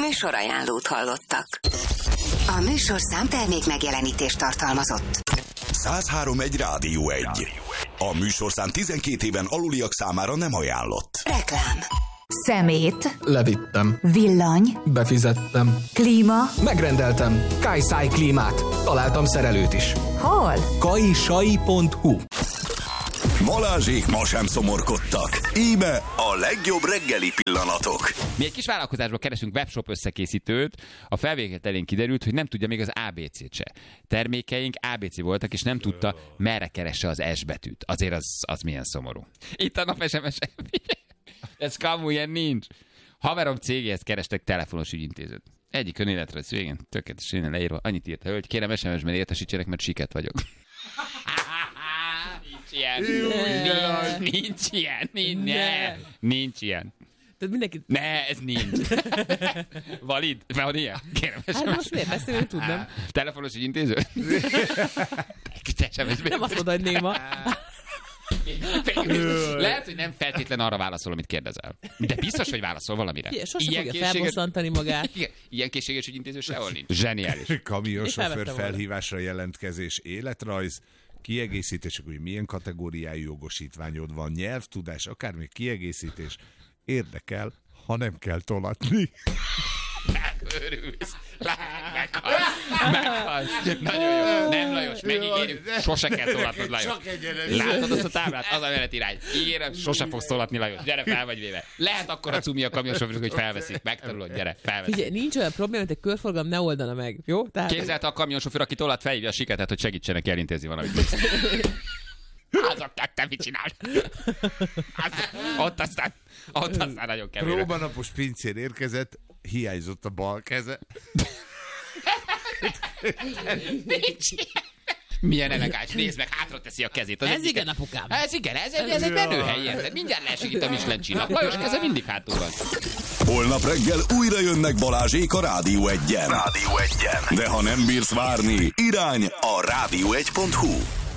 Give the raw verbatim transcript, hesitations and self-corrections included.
Műsorajánlót hallottak. A műsorszám termék megjelenítést tartalmazott. száz három egy Rádió egy. A műsorszám tizenkét éven aluliak számára nem ajánlott. Reklám. Szemét. Levittem. Villany. Befizettem. Klíma. Megrendeltem. Kajszáj klímát. Találtam szerelőt is. Hol? kajsai pont hu. Balázsék ma sem szomorkodtak. Íme a legjobb reggeli pillanatok. Mi egy kis vállalkozásból keresünk webshop összekészítőt, a felvételén kiderült, hogy nem tudja még az á bé cét se. Termékeink á bé cé voltak, és nem tudta, merre keresse az S betűt. Azért az, az milyen szomorú. Itt a nap es em es. Ez kamu, ilyen nincs. Haverom cégéhez kerestek telefonos ügyintézőt. Egyik önéletrajz végén, tökéletesen leírva, annyit írt a hölgy, kérem es em es-ben értesítsenek, mert siket vagyok. Ilyen. Nincs, nincs ilyen, nincs, ne. nincs ilyen. Tehát mindenki... Ne, ez nincs. Valid? Van ilyen? Kérem, hát most miért beszélni, tudnám. Telefonos ügyintéző? Nem azt mondod, hogy néma. Lehet, hogy nem feltétlen arra válaszol, amit kérdezel. De biztos, hogy válaszol valamire. Ilyen, sose ilyen fogja készséges... felbosszantani magát. Igen, ilyen készséges ügyintéző sehol nincs. Zseniális. Kamionsofőr felhívásra jelentkezés, életrajz, kiegészítések, hogy milyen kategóriájú jogosítványod van, nyelvtudás, akár még kiegészítés. Érdekel, ha nem kell tolatni. Megőrülsz. Meghalsz. Meghalsz. Nagyon jó. Nem, Lajos, megígérjük. Sose kell tolatnod, Lajos. Látod azt a táblát? Az a menetirány. Ígérem, sose fogsz tolatni, Lajos. Gyere, fel vagy véve. Lehet akkor a cumi a kamionsofőrök, hogy felveszik. Megtanulod, gyere, felveszik. Figyelj, nincs olyan probléma, hogy egy körforgalom ne oldana meg. Jó? Tehát... Képzelte a kamionsofőr, aki tolat, felhívja a siketet, hogy segítsenek elintézni valamit. Azok, te mit csinál? Ott aztán, ott aztán nagyon kevére. Próbanapos pincér érkezett, hiányzott a bal keze. Nincs ilyen. Milyen elegáns, nézd meg, hátra teszi a kezét. Az ez egyik... igen, apukám. Ez igen, ez egy, ez egy menőhely, érted? Mindjárt lesegít a Michelin csillag. Lajos keze mindig hátul van. Holnap reggel újra jönnek Balázsék a Rádió egyen. Rádió egyen. De ha nem bírsz várni, irány a rádió egy pont hu.